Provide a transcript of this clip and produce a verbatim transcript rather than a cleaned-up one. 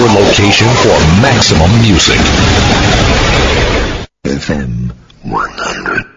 your location for maximum music. F M one hundred.